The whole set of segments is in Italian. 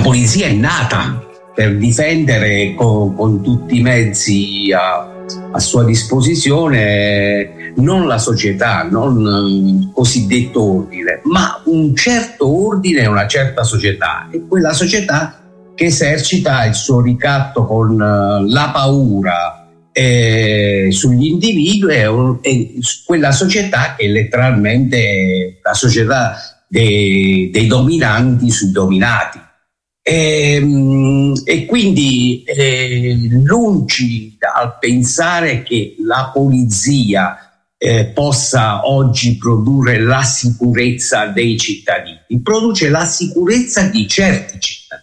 polizia è nata per difendere con tutti i mezzi a sua disposizione non la società, non cosiddetto ordine, ma un certo ordine e una certa società, e quella società che esercita il suo ricatto con la paura sugli individui, e quella società che è letteralmente la società dei dominanti sui dominati. E quindi lungi dal pensare che la polizia possa oggi produrre la sicurezza dei cittadini, produce la sicurezza di certi cittadini,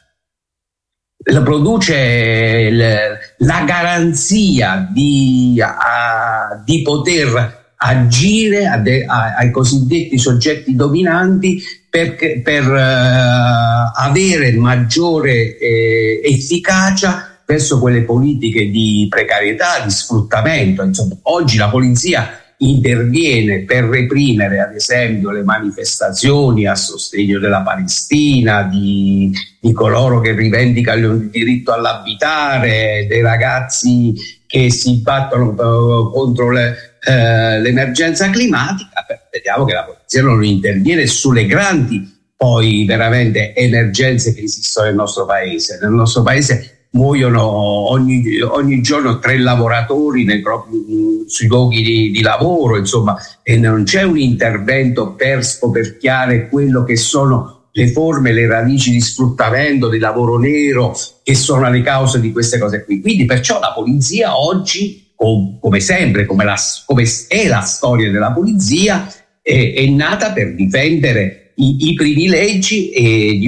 produce la garanzia di poter agire ai cosiddetti soggetti dominanti per avere maggiore efficacia verso quelle politiche di precarietà, di sfruttamento. Insomma, oggi la polizia interviene per reprimere, ad esempio, le manifestazioni a sostegno della Palestina, di coloro che rivendicano il diritto all'abitare, dei ragazzi che si battono contro l'emergenza climatica. Vediamo che la polizia non interviene sulle grandi, poi veramente, emergenze che esistono nel nostro paese. Nel nostro paese muoiono ogni giorno 3 lavoratori sui luoghi di lavoro, insomma, e non c'è un intervento per scoperchiare quello che sono le forme, le radici di sfruttamento, di lavoro nero, che sono le cause di queste cose qui. Quindi perciò la polizia oggi, come sempre, come è la storia della polizia, è nata per difendere i privilegi di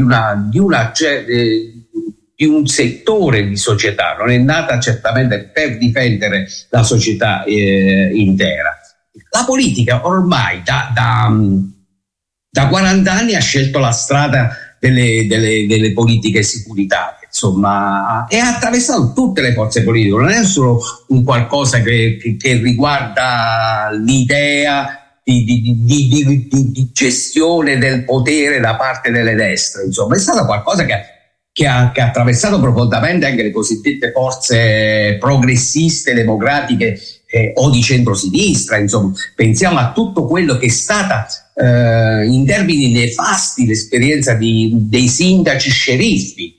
un settore di società, non è nata certamente per difendere la società intera. La politica ormai da 40 anni ha scelto la strada delle politiche securitarie, insomma, e ha attraversato tutte le forze politiche, non è solo un qualcosa che riguarda l'idea di gestione del potere da parte delle destre, insomma, è stato qualcosa che ha attraversato profondamente anche le cosiddette forze progressiste, democratiche o di centrosinistra. Insomma, pensiamo a tutto quello che è stata in termini nefasti l'esperienza dei sindaci sceriffi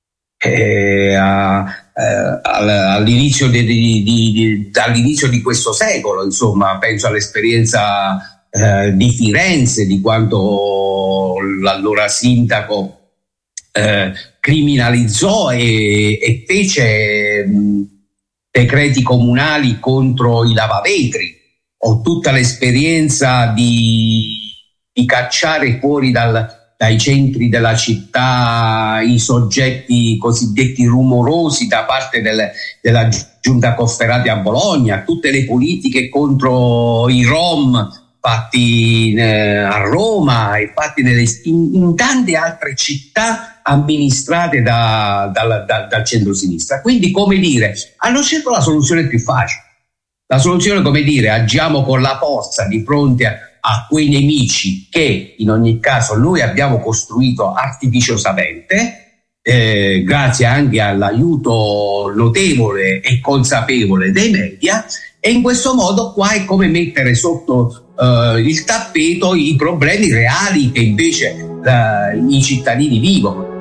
dall'inizio di questo secolo. Insomma, penso all'esperienza di Firenze, di quando l'allora sindaco criminalizzò e fece decreti comunali contro i lavavetri, o tutta l'esperienza di cacciare fuori dai centri della città i soggetti cosiddetti rumorosi da parte della giunta Cofferati a Bologna, tutte le politiche contro i Rom fatti a Roma e fatti in tante altre città amministrate dal centro-sinistra. Quindi, come dire, hanno scelto la soluzione più facile. La soluzione, come dire, agiamo con la forza di fronte a quei nemici che in ogni caso noi abbiamo costruito artificiosamente, grazie anche all'aiuto notevole e consapevole dei media, e in questo modo qua è come mettere sotto il tappeto i problemi reali che invece i cittadini vivono.